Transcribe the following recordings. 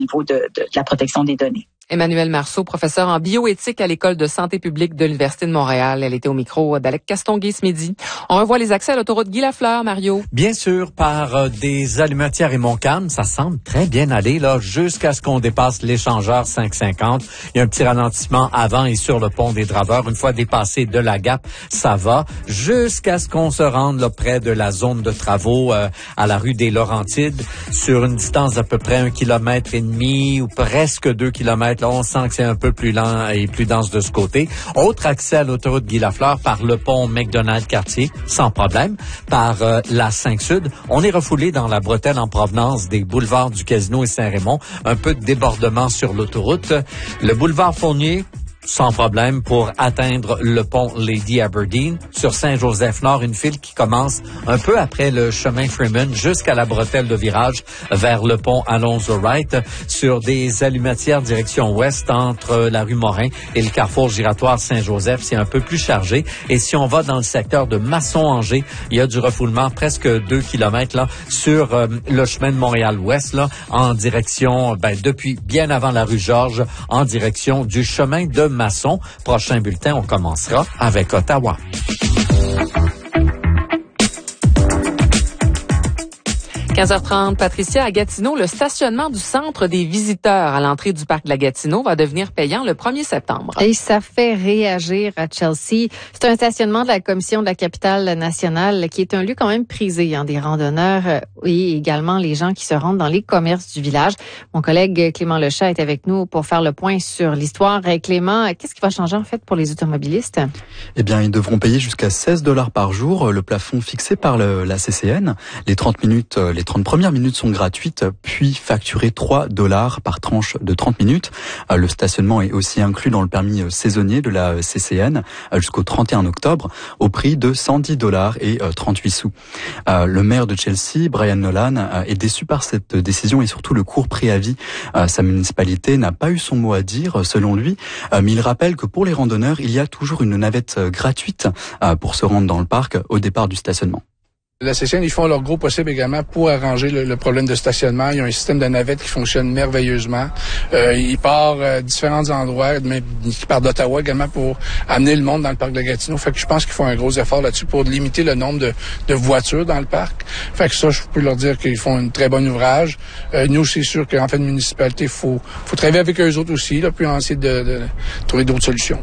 niveau de la protection des données. Emmanuelle Marceau, professeure en bioéthique à l'École de santé publique de l'Université de Montréal. Elle était au micro d'Alec Castonguay ce midi. On revoit les accès à l'autoroute Guy Lafleur, Mario. Bien sûr, par des Allumetières et Montcalm, ça semble très bien aller là jusqu'à ce qu'on dépasse l'échangeur 550. Il y a un petit ralentissement avant et sur le pont des Draveurs. Une fois dépassé de la Gap, ça va jusqu'à ce qu'on se rende là près de la zone de travaux à la rue des Laurentides sur une distance d'à peu près 1,5 km ou presque 2 km. Là, on sent que c'est un peu plus lent et plus dense de ce côté. Autre accès à l'autoroute Guy Lafleur par le pont McDonald-Cartier, sans problème. Par la 5 Sud, on est refoulé dans la bretelle en provenance des boulevards du Casino et Saint-Raymond. Un peu de débordement sur l'autoroute. Le boulevard Fournier, sans problème pour atteindre le pont Lady Aberdeen. Sur Saint-Joseph-Nord, une file qui commence un peu après le chemin Freeman jusqu'à la bretelle de virage vers le pont Alonzo-Wright. Sur des allumetières direction ouest entre la rue Morin et le carrefour giratoire Saint-Joseph, c'est un peu plus chargé. Et si on va dans le secteur de Masson-Angers, il y a du refoulement presque 2 km là sur le chemin de Montréal-Ouest là en direction depuis bien avant la rue Georges en direction du chemin de Masson. Prochain bulletin, on commencera avec Ottawa. 15h30, Patricia, à Gatineau, le stationnement du centre des visiteurs à l'entrée du parc de la Gatineau va devenir payant le 1er septembre. Et ça fait réagir à Chelsea. C'est un stationnement de la Commission de la capitale nationale qui est un lieu quand même prisé des randonneurs et également les gens qui se rendent dans les commerces du village. Mon collègue Clément Lechat est avec nous pour faire le point sur l'histoire. Clément, qu'est-ce qui va changer en fait pour les automobilistes? Eh bien, ils devront payer jusqu'à $16 par jour, le plafond fixé par la CCN. Les 30 premières minutes sont gratuites, puis facturées $3 par tranche de 30 minutes. Le stationnement est aussi inclus dans le permis saisonnier de la CCN jusqu'au 31 octobre au prix de $110 et 38 sous. Le maire de Chelsea, Brian Nolan, est déçu par cette décision et surtout le court préavis. Sa municipalité n'a pas eu son mot à dire, selon lui, mais il rappelle que pour les randonneurs, il y a toujours une navette gratuite pour se rendre dans le parc au départ du stationnement. La CCN, ils font leur gros possible également pour arranger le problème de stationnement. Il y a un système de navette qui fonctionne merveilleusement. Il part différents endroits, mais il part d'Ottawa également pour amener le monde dans le parc de Gatineau. Fait que je pense qu'ils font un gros effort là-dessus pour limiter le nombre de voitures dans le parc. Fait que ça, je peux leur dire qu'ils font un très bon ouvrage. Nous, c'est sûr qu'en fait, une municipalité, faut travailler avec eux autres aussi, là, puis essayer de trouver d'autres solutions.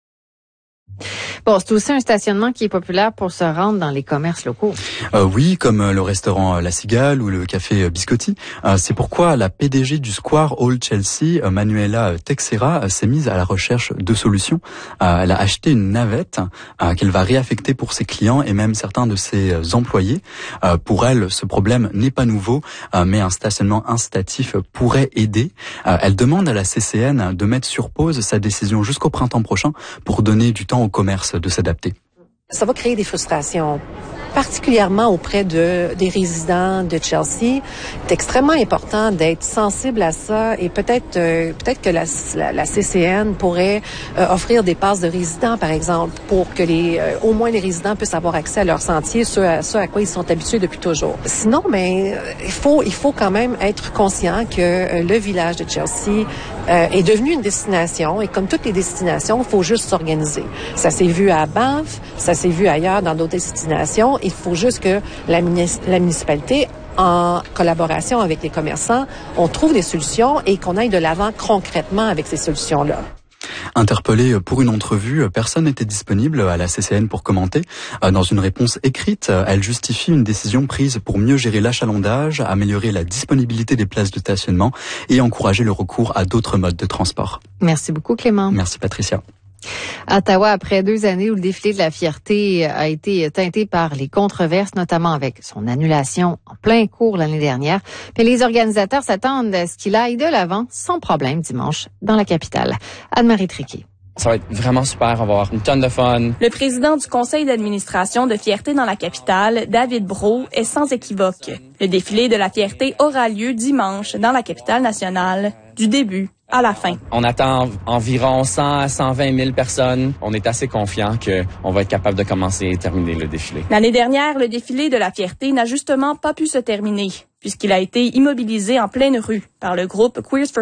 Bon, c'est aussi un stationnement qui est populaire pour se rendre dans les commerces locaux. Oui, comme le restaurant La Cigale ou le café Biscotti. C'est pourquoi la PDG du Square Old Chelsea, Manuela Texera, s'est mise à la recherche de solutions. Elle a acheté une navette qu'elle va réaffecter pour ses clients et même certains de ses employés. Pour elle, ce problème n'est pas nouveau, mais un stationnement incitatif pourrait aider. Elle demande à la CCN de mettre sur pause sa décision jusqu'au printemps prochain pour donner du temps au commerce de s'adapter. Ça va créer des frustrations, particulièrement auprès des résidents de Chelsea. C'est extrêmement important d'être sensible à ça et peut-être que la CCN pourrait offrir des passes de résidents, par exemple, pour que au moins les résidents puissent avoir accès à leurs sentiers, ce à quoi ils sont habitués depuis toujours. Sinon, il faut quand même être conscient que le village de Chelsea est devenu une destination et comme toutes les destinations, il faut juste s'organiser. Ça s'est vu à Banff, ça s'est vu ailleurs dans d'autres destinations. Il faut juste que la municipalité, en collaboration avec les commerçants, on trouve des solutions et qu'on aille de l'avant concrètement avec ces solutions-là. Interpellée pour une entrevue, personne n'était disponible à la CCN pour commenter. Dans une réponse écrite, elle justifie une décision prise pour mieux gérer l'achalandage, améliorer la disponibilité des places de stationnement et encourager le recours à d'autres modes de transport. Merci beaucoup, Clément. Merci, Patricia. À Ottawa, après 2 années où le défilé de la fierté a été teinté par les controverses, notamment avec son annulation en plein cours l'année dernière, puis les organisateurs s'attendent à ce qu'il aille de l'avant sans problème dimanche dans la capitale. Anne-Marie Triquet. Ça va être vraiment super, on va avoir une tonne de fun. Le président du conseil d'administration de Fierté dans la capitale, David Brault, est sans équivoque. Le défilé de la fierté aura lieu dimanche dans la capitale nationale, du début à la fin. On attend environ 100 à 120 000 personnes. On est assez confiant qu'on va être capable de commencer et terminer le défilé. L'année dernière, le défilé de la fierté n'a justement pas pu se terminer, puisqu'il a été immobilisé en pleine rue par le groupe Queers for